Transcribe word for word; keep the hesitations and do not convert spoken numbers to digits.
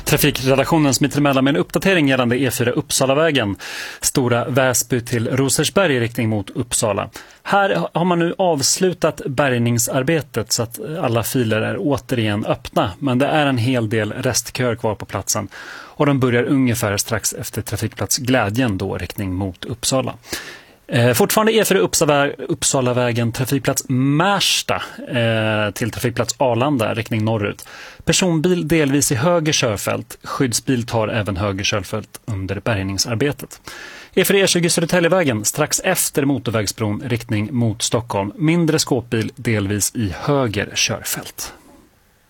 Trafikredaktionen smiter emellan med en uppdatering gällande E fyra Uppsalavägen. Stora Väsby till Rosersberg i riktning mot Uppsala. Här har man nu avslutat bärgningsarbetet så att alla filer är återigen öppna. Men det är en hel del restköer kvar på platsen. Och de börjar ungefär strax efter trafikplats Glädjen då riktning mot Uppsala. Eh, fortfarande E fyra Uppsala, Uppsalavägen trafikplats Märsta eh, till trafikplats Arlanda riktning norrut. Personbil delvis i höger körfält. Skyddsbil tar även höger körfält under bärgningsarbetet. E fyra E tjugo Södertäljevägen strax efter motorvägsbron riktning mot Stockholm. Mindre skåpbil delvis i höger körfält.